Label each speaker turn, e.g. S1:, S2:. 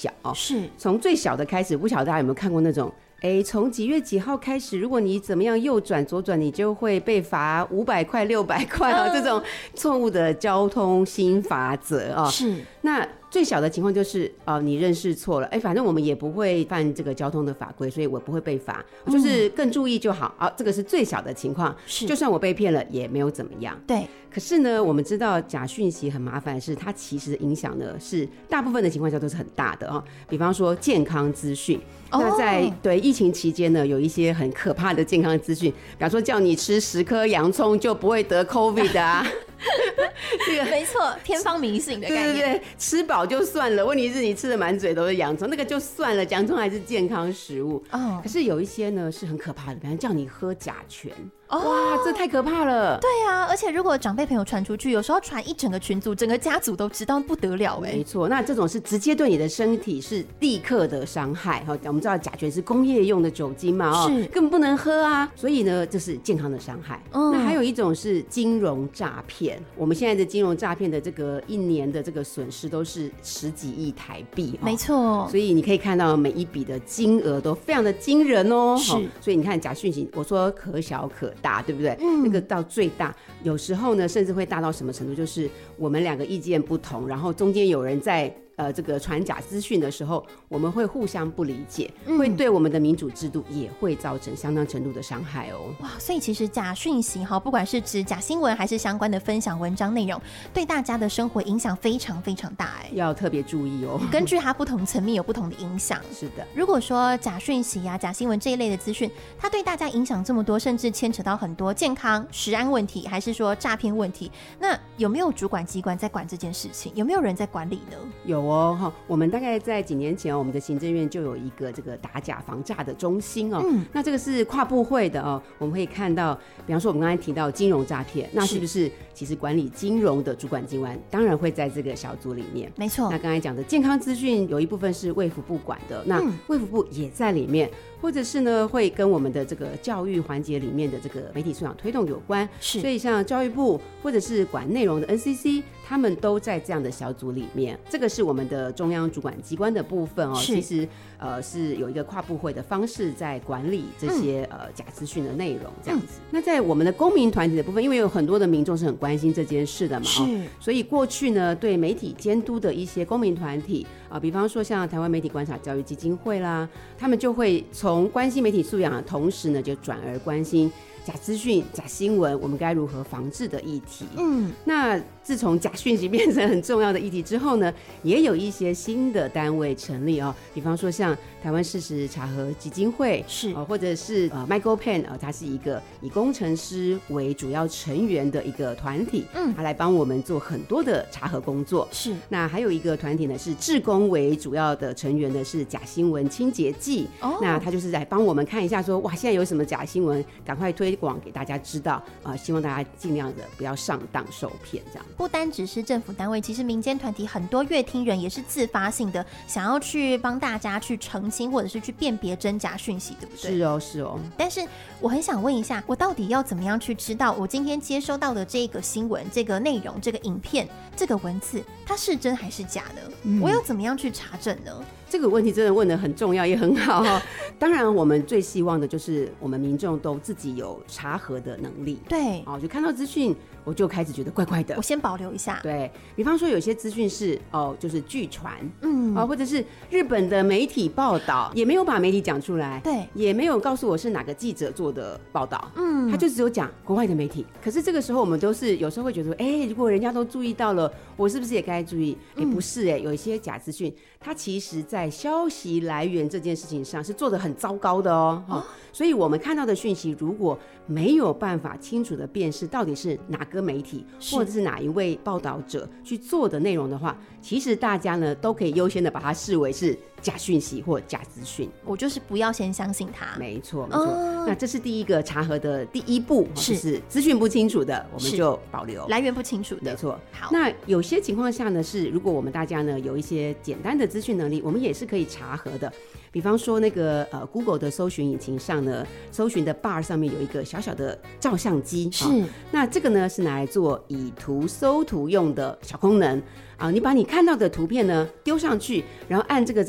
S1: 小
S2: 是
S1: 从最小的开始，不晓得大家有没有看过那种从几月几号开始，如果你怎么样右转左转，你就会被罚500块600块这种错误的交通新法则
S2: 是。
S1: 那最小的情况就是你认识错了，反正我们也不会犯这个交通的法规，所以我不会被罚，就是更注意就好。这个是最小的情况，就算我被骗了也没有怎么样。
S2: 对。
S1: 可是呢，我们知道假讯息很麻烦的是，它其实影响呢是大部分的情况下都是很大的比方说健康资讯，那在对疫情期间呢，有一些很可怕的健康资讯，比方说叫你吃10颗洋葱就不会得 COVID 啊。
S2: 这个没错，偏方迷信的概念。
S1: 对对对，吃饱就算了，问题是你吃的满嘴都是洋葱，那个就算了，洋葱还是健康食物。可是有一些呢是很可怕的，比方叫你喝甲醛。哇，这太可怕了。
S2: 对啊，而且如果长辈朋友传出去，有时候传一整个群组，整个家族都知道，不得了
S1: 没错，那这种是直接对你的身体是立刻的伤害。我们知道甲醛是工业用的酒精嘛，是根本不能喝啊，所以呢，这是健康的伤害。那还有一种是金融诈骗，我们现在的金融诈骗的这个一年的这个损失都是10几亿台币。
S2: 没错，
S1: 所以你可以看到每一笔的金额都非常的惊人哦。
S2: 是，
S1: 所以你看假讯息，我说可小可大，对不对？那个到最大，有时候呢，甚至会大到什么程度？就是我们2个意见不同，然后中间有人在这个传假资讯的时候，我们会互相不理解，会对我们的民主制度也会造成相当程度的伤害哦。
S2: 哇，所以其实假讯息不管是指假新闻还是相关的分享文章内容，对大家的生活影响非常非常大
S1: 要特别注意哦。
S2: 根据它不同层面有不同的影响。
S1: 是的，
S2: 如果说假讯息假新闻这一类的资讯，它对大家影响这么多，甚至牵扯到很多健康、食安问题，还是说诈骗问题，那有没有主管机关在管这件事情？有没有人在管理呢？
S1: 有我们大概在几年前我们的行政院就有一个这个打假防诈的中心那这个是跨部会的我们可以看到，比方说我们刚才提到金融诈骗，那是不是其实管理金融的主管机关当然会在这个小组里面？
S2: 没错。
S1: 那刚才讲的健康资讯有一部分是卫福部管的，那卫福部也在里面，或者是呢会跟我们的这个教育环节里面的这个媒体素养推动有关，所以像教育部或者是管内容的 NCC， 他们都在这样的小组里面。这个是我们的中央主管机关的部分其实是有一个跨部会的方式在管理这些假资讯的内容这样子。那在我们的公民团体的部分，因为有很多的民众是很关心这件事的嘛，所以过去呢对媒体监督的一些公民团体比方说像台湾媒体观察教育基金会啦，他们就会从关心媒体素养的同时呢，就转而关心假资讯、假新闻，我们该如何防治的议题。那自从假讯息变成很重要的议题之后呢，也有一些新的单位成立比方说像台湾事实查核基金会或者是Michael Penn 他是一个以工程师为主要成员的一个团体，他来帮我们做很多的查核工作。是，那还有一个团体呢是志工为主要的成员的是假新闻清洁剂，那他就是来帮我们看一下说，哇，现在有什么假新闻，赶快推广给大家知道，希望大家尽量的不要上当受骗这样。
S2: 不单只是政府单位，其实民间团体很多乐听人也是自发性的，想要去帮大家去澄清或者是去辨别真假讯息，对不对？
S1: 是哦。
S2: 但是我很想问一下，我到底要怎么样去知道我今天接收到的这个新闻、这个内容、这个影片、这个文字，它是真还是假的？我要怎么样去查证呢？
S1: 这个问题真的问得很重要，也很好当然我们最希望的就是我们民众都自己有查核的能力。
S2: 对
S1: 就看到资讯我就开始觉得怪怪的，
S2: 我先保留一下。
S1: 对，比方说有些资讯是就是据传或者是日本的媒体报道，也没有把媒体讲出来，
S2: 对，
S1: 也没有告诉我是哪个记者做的报道，他就只有讲国外的媒体。可是这个时候我们都是有时候会觉得如果人家都注意到了，我是不是也该注意？不是有一些假资讯它其实在消息来源这件事情上是做得很糟糕的所以我们看到的讯息如果没有办法清楚的辨识到底是哪个媒体或者是哪一位报道者去做的内容的话，其实大家呢都可以优先的把它视为是假讯息或假资讯，
S2: 我就是不要先相信它。
S1: 没错没错那这是第一个查核的第一步，就是资讯不清楚的我们就保留，
S2: 来源不清楚的，
S1: 没错。
S2: 好，
S1: 那有些情况下呢是如果我们大家呢有一些简单的资讯能力，我们也是可以查核的。比方说那个Google 的搜寻引擎上呢，搜寻的 bar 上面有一个小小的照相机，是那这个呢是拿来做以图搜图用的小功能你把你看到的图片呢丢上去，然后按这个